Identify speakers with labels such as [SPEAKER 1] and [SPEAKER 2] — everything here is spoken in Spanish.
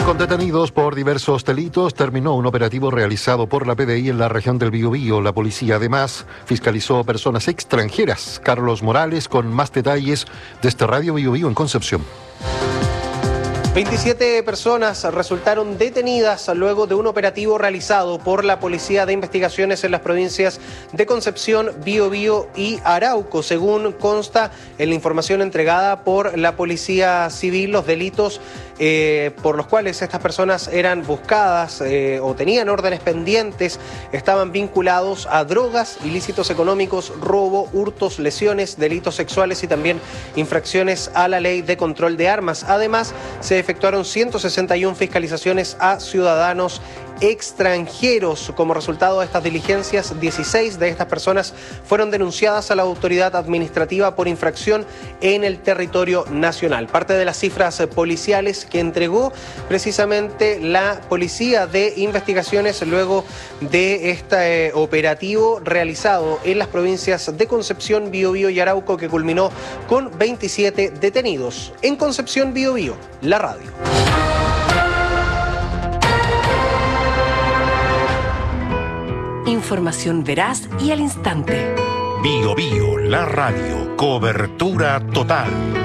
[SPEAKER 1] Con detenidos por diversos delitos, terminó un operativo realizado por la PDI en la región del Biobío. La policía además fiscalizó personas extranjeras. Carlos Morales con más detalles desde Radio Biobío en Concepción.
[SPEAKER 2] 27 personas resultaron detenidas luego de un operativo realizado por la Policía de Investigaciones en las provincias de Concepción, Biobío y Arauco. Según consta en la información entregada por la Policía Civil, los delitos por los cuales estas personas eran buscadas o tenían órdenes pendientes estaban vinculados a drogas, ilícitos económicos, robo, hurtos, lesiones, delitos sexuales y también infracciones a la ley de control de armas. Además, se efectuaron 161 fiscalizaciones a ciudadanos extranjeros. Como resultado de estas diligencias, 16 de estas personas fueron denunciadas a la autoridad administrativa por infracción en el territorio nacional. Parte de las cifras policiales que entregó precisamente la Policía de Investigaciones luego de este operativo realizado en las provincias de Concepción, Biobío y Arauco, que culminó con 27 detenidos. En Concepción, Biobío, la radio.
[SPEAKER 3] Información veraz y al instante.
[SPEAKER 4] Biobío, la radio. Cobertura total.